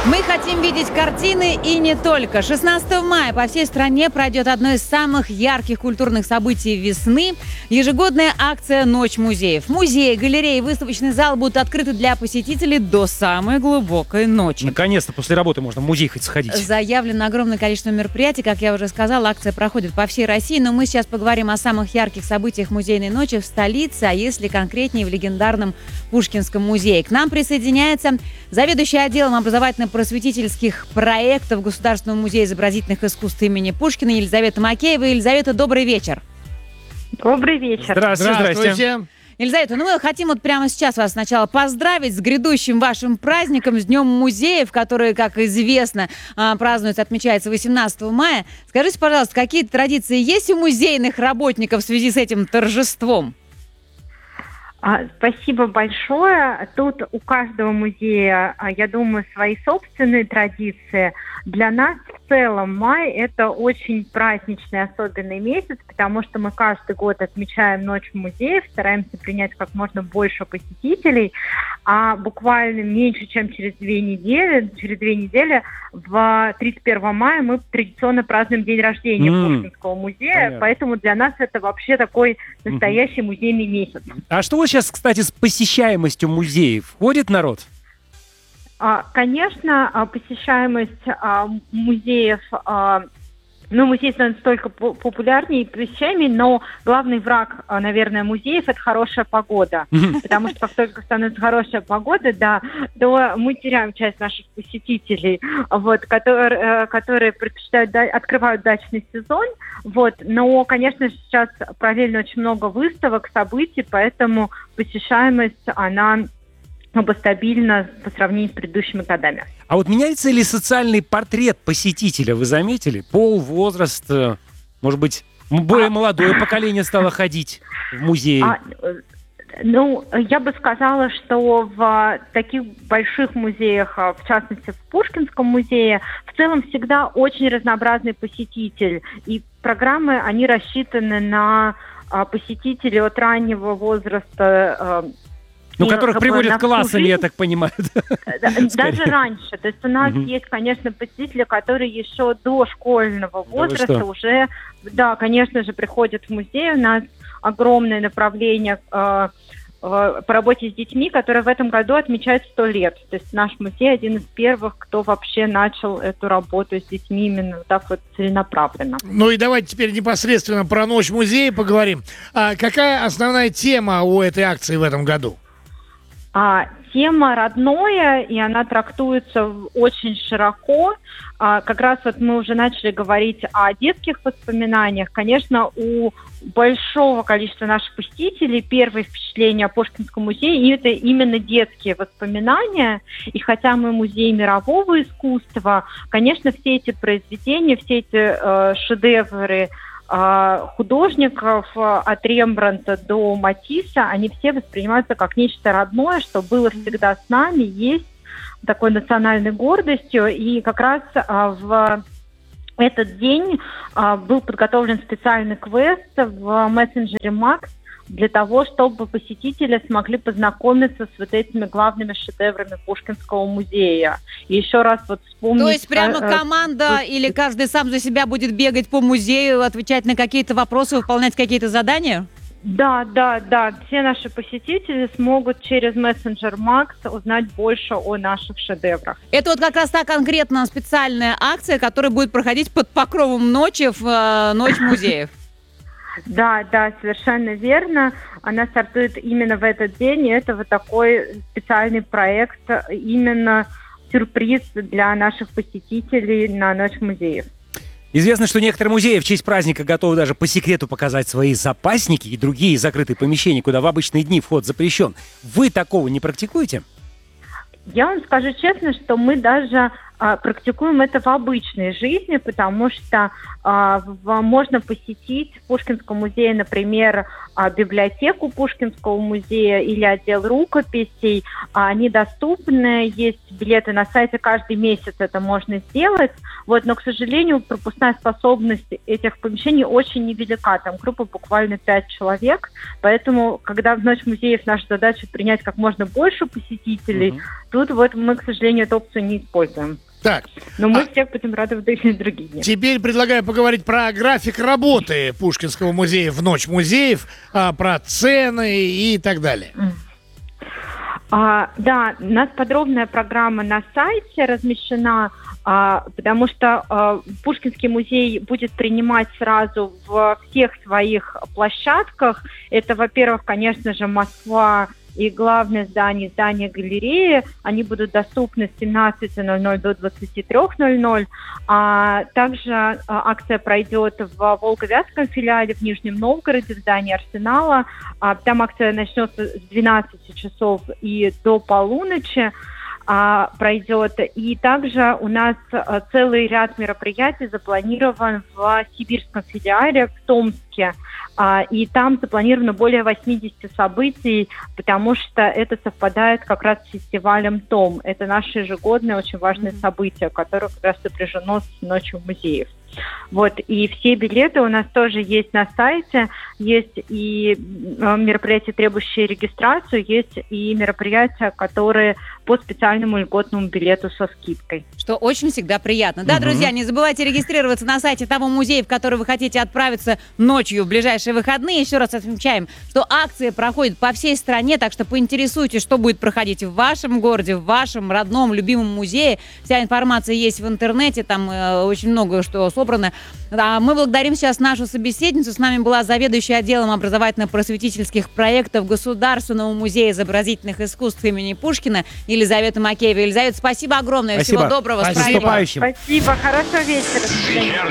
Мы хотим видеть картины и не только. 16 мая по всей стране пройдет одно из самых ярких культурных событий весны – ежегодная акция «Ночь музеев». Музеи, галереи, выставочный зал будут открыты для посетителей до самой глубокой ночи. Наконец-то после работы можно в музей хоть сходить. Заявлено огромное количество мероприятий. Как я уже сказала, акция проходит по всей России. Но мы сейчас поговорим о самых ярких событиях музейной ночи в столице, а если конкретнее, в легендарном Пушкинском музее. К нам присоединяется заведующий отделом образовательно-просветительских проектов Государственного музея изобразительных искусств имени Пушкина Елизавета Макеева. Елизавета, добрый вечер. Добрый вечер. Здравствуйте. Елизавета, мы хотим прямо сейчас вас сначала поздравить с грядущим вашим праздником, с Днем музеев, который, как известно, празднуется, отмечается 18 мая. Скажите, пожалуйста, какие традиции есть у музейных работников в связи с этим торжеством? Спасибо большое. Тут у каждого музея, я думаю, свои собственные традиции. Для нас в целом май – это очень праздничный, особенный месяц, потому что мы каждый год отмечаем Ночь музеев, стараемся принять как можно больше посетителей, а буквально меньше, чем через 2 недели, в 31 мая мы традиционно празднуем день рождения Пушкинского музея, понятно. Поэтому для нас это вообще такой настоящий музейный месяц. А что сейчас, кстати, с посещаемостью музеев? Ходит народ? Конечно, посещаемость музеев, музей становится только популярнее и посещаемее, но главный враг, наверное, музеев – это хорошая погода. Потому что как только становится хорошая погода, то мы теряем часть наших посетителей, которые предпочитают открывают дачный сезон. Но, конечно, сейчас параллельно очень много выставок, событий, поэтому посещаемость, она стабильно по сравнению с предыдущими годами. А вот меняется ли социальный портрет посетителя? Вы заметили? Пол, возраст, может быть, более молодое поколение стало ходить в музей? Я бы сказала, что в таких больших музеях, в частности в Пушкинском музее, в целом всегда очень разнообразный посетитель. И программы, они рассчитаны на посетителей от раннего возраста, которых приводят классами, я так понимаю. Даже раньше. То есть у нас есть, конечно, посетители, которые еще до школьного возраста уже, конечно же, приходят в музей. У нас огромное направление по работе с детьми, которое в этом году отмечает 100 лет. То есть наш музей один из первых, кто вообще начал эту работу с детьми именно так целенаправленно. И давайте теперь непосредственно про Ночь музея поговорим. Какая основная тема у этой акции в этом году? Тема родное, и она трактуется очень широко. Как раз мы уже начали говорить о детских воспоминаниях. Конечно, у большого количества наших посетителей первые впечатления о Пушкинском музее – и это именно детские воспоминания. И хотя мы музей мирового искусства, конечно, все эти произведения, все эти шедевры художников от Рембрандта до Матисса, они все воспринимаются как нечто родное, что было всегда с нами, есть такой национальной гордостью. И как раз в этот день был подготовлен специальный квест в мессенджере Макс для того, чтобы посетители смогли познакомиться с этими главными шедеврами Пушкинского музея. И еще раз вспомнить... То есть прямо команда или каждый сам за себя будет бегать по музею, отвечать на какие-то вопросы, выполнять какие-то задания? Да. Все наши посетители смогут через мессенджер Макс узнать больше о наших шедеврах. Это как раз та конкретно специальная акция, которая будет проходить под покровом ночи в Ночь музеев. Да, совершенно верно. Она стартует именно в этот день, и это такой специальный проект, именно сюрприз для наших посетителей на Ночь музеев. Известно, что некоторые музеи в честь праздника готовы даже по секрету показать свои запасники и другие закрытые помещения, куда в обычные дни вход запрещен. Вы такого не практикуете? Я вам скажу честно, что мы даже практикуем это в обычной жизни, потому что можно посетить в Пушкинском музее, например, библиотеку Пушкинского музея или отдел рукописей. Они доступны, есть билеты на сайте, каждый месяц это можно сделать. Но, к сожалению, пропускная способность этих помещений очень невелика. Там группа буквально 5 человек. Поэтому, когда в Ночь музеев наша задача принять как можно больше посетителей, Тут вот мы, к сожалению, эту опцию не используем. Так, Но мы всех будем рады в другие дни. теперь предлагаю поговорить про график работы Пушкинского музея в Ночь музеев, про цены и так далее. Да, у нас подробная программа на сайте размещена, потому что Пушкинский музей будет принимать сразу в всех своих площадках. Это, во-первых, конечно же, Москва и главное здание галереи. Они будут доступны с 17:00 до 23:00. Также акция пройдет в Волговятском филиале в Нижнем Новгороде, в здании Арсенала. Там акция начнется с 12 часов и до полуночи пройдет. И также у нас целый ряд мероприятий запланирован в сибирском филиале в Томске. И там запланировано более 80 событий, потому что это совпадает как раз с фестивалем ТОМ. Это наше ежегодное очень важное событие, которое как раз сопряжено с Ночью музеев. Вот, и все билеты у нас тоже есть на сайте, есть и мероприятия, требующие регистрацию, есть и мероприятия, которые по специальному льготному билету со скидкой. Что очень всегда приятно. Да, друзья, не забывайте регистрироваться на сайте того музея, в который вы хотите отправиться ночью в ближайшие выходные. Еще раз отмечаем, что акции проходят по всей стране, так что поинтересуйтесь, что будет проходить в вашем городе, в вашем родном, любимом музее. Вся информация есть в интернете, там очень много что собрано. Мы благодарим сейчас нашу собеседницу. С нами была заведующая отделом образовательно-просветительских проектов Государственного музея изобразительных искусств имени Пушкина Елизавета Макеева. Елизавета, спасибо огромное. Спасибо. Всего доброго. Спасибо. С праздником. Спасибо, хорошего вечера.